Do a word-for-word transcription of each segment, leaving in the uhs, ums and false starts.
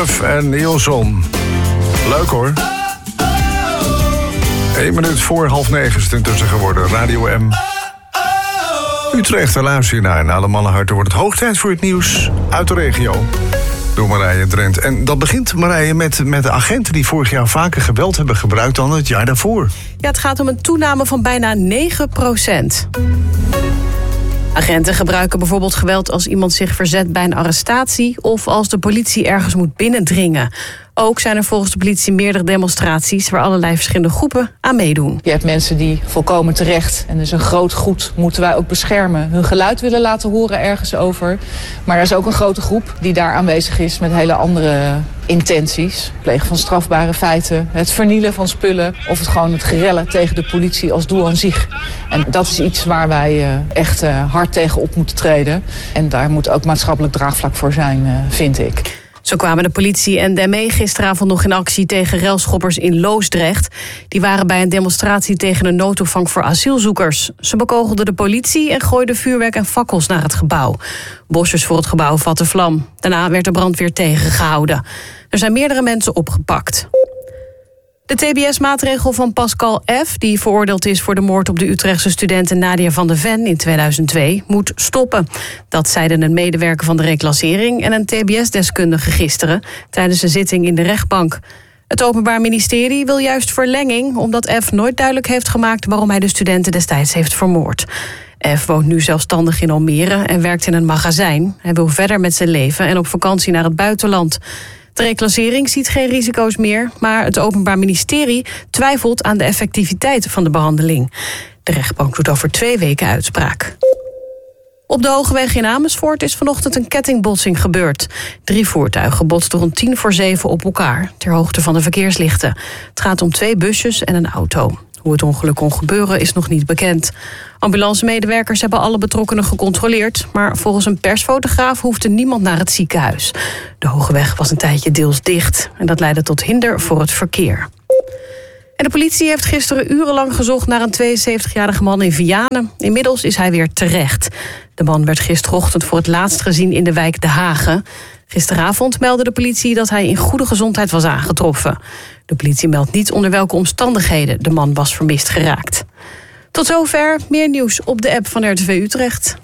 Duff en Nielson. Leuk hoor. Eén minuut voor half negen is het intussen geworden. Radio M. Utrecht, daar luister je naar. En alle mannenharten wordt het hoog tijd voor het nieuws uit de regio. Door Marije Drent. En dat begint, Marije, met, met de agenten die vorig jaar vaker geweld hebben gebruikt dan het jaar daarvoor. Ja, het gaat om een toename van bijna negen procent. Agenten gebruiken bijvoorbeeld geweld als iemand zich verzet bij een arrestatie of als de politie ergens moet binnendringen. Ook zijn er volgens de politie meerdere demonstraties waar allerlei verschillende groepen aan meedoen. Je hebt mensen die volkomen terecht, en dus een groot goed moeten wij ook beschermen, hun geluid willen laten horen ergens over. Maar er is ook een grote groep die daar aanwezig is met hele andere intenties. Het plegen van strafbare feiten, het vernielen van spullen of het gewoon het gerellen tegen de politie als doel aan zich. En dat is iets waar wij echt hard tegen op moeten treden. En daar moet ook maatschappelijk draagvlak voor zijn, vind ik. Zo kwamen de politie en de M E gisteravond nog in actie tegen relschoppers in Loosdrecht. Die waren bij een demonstratie tegen een noodopvang voor asielzoekers. Ze bekogelden de politie en gooiden vuurwerk en fakkels naar het gebouw. Bosjes voor het gebouw vatten vlam. Daarna werd de brandweer tegengehouden. Er zijn meerdere mensen opgepakt. De T B S-maatregel van Pascal F., die veroordeeld is voor de moord op de Utrechtse studente Nadia van de Ven in tweeduizend twee, moet stoppen. Dat zeiden een medewerker van de reclassering en een T B S-deskundige gisteren tijdens een zitting in de rechtbank. Het Openbaar Ministerie wil juist verlenging, omdat F. nooit duidelijk heeft gemaakt waarom hij de studenten destijds heeft vermoord. F. woont nu zelfstandig in Almere en werkt in een magazijn. Hij wil verder met zijn leven en op vakantie naar het buitenland. De reclassering ziet geen risico's meer, maar het Openbaar Ministerie twijfelt aan de effectiviteit van de behandeling. De rechtbank doet over twee weken uitspraak. Op de Hogeweg in Amersfoort is vanochtend een kettingbotsing gebeurd. Drie voertuigen botsten rond tien voor zeven op elkaar, ter hoogte van de verkeerslichten. Het gaat om twee busjes en een auto. Hoe het ongeluk kon gebeuren is nog niet bekend. Ambulancemedewerkers hebben alle betrokkenen gecontroleerd, maar volgens een persfotograaf hoefde niemand naar het ziekenhuis. De Hogeweg was een tijdje deels dicht en dat leidde tot hinder voor het verkeer. En de politie heeft gisteren urenlang gezocht naar een tweeënzeventigjarige man in Vianen. Inmiddels is hij weer terecht. De man werd gisterochtend voor het laatst gezien in de wijk De Hagen. Gisteravond meldde de politie dat hij in goede gezondheid was aangetroffen. De politie meldt niet onder welke omstandigheden de man was vermist geraakt. Tot zover, meer nieuws op de app van R T V Utrecht.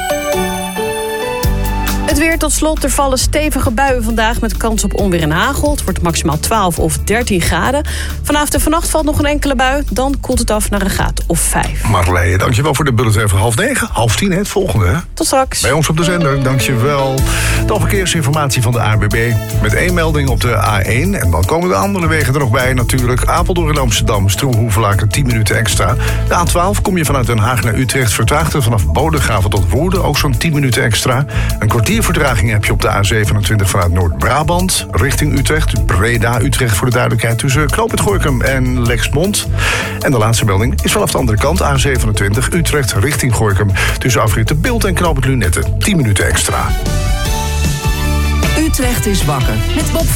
Het weer tot slot. Er vallen stevige buien vandaag met kans op onweer en hagel. Het wordt maximaal twaalf of dertien graden. Vanavond en vannacht valt nog een enkele bui. Dan koelt het af naar een graad of vijf. Marleye, dankjewel voor de bulletin van half negen. Half tien, hè, het volgende. Hè? Tot straks. Bij ons op de zender, dankjewel. Dan verkeersinformatie van de A N W B. Met één melding op de A één. En dan komen de andere wegen er nog bij natuurlijk. Apeldoorn en Amsterdam, Stroe-Hoevelaken tien minuten extra. De A twaalf kom je vanuit Den Haag naar Utrecht. Vertraagt het vanaf Bodegraven tot Woerden. Ook zo'n tien minuten extra. Een kwartier vertraging heb je op de A zevenentwintig vanuit Noord-Brabant richting Utrecht. Breda-Utrecht voor de duidelijkheid tussen Knoop het Gorinchem en Lexmond. En de laatste melding is vanaf de andere kant A zevenentwintig Utrecht richting Gorinchem. Tussen afrit De Bilt en Knoop het Lunette. tien minuten extra. Utrecht is wakker met Bob